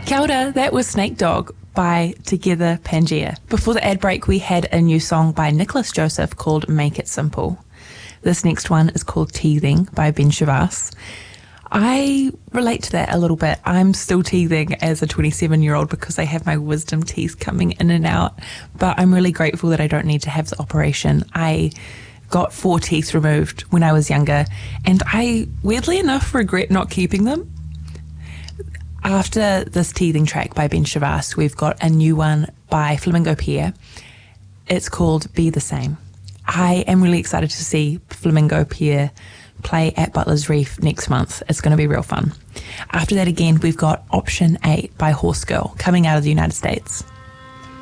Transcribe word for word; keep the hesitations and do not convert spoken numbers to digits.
Kia ora, that was Snake Dog by Together Pangea. Before the ad break, we had a new song by Nicholas Joseph called Make It Simple. This next one is called Teething by Ben Shavas. I relate to that a little bit. I'm still teething as a twenty-seven-year-old because I have my wisdom teeth coming in and out, but I'm really grateful that I don't need to have the operation. I got four teeth removed when I was younger, and I, weirdly enough, regret not keeping them. After this teething track by Ben Shavas, we've got a new one by Flamingo Pierre. It's called Be the Same. I am really excited to see Flamingo Pierre play at Butler's Reef next month. It's going to be real fun. After that again, we've got Option eight by Horse Girl coming out of the United States.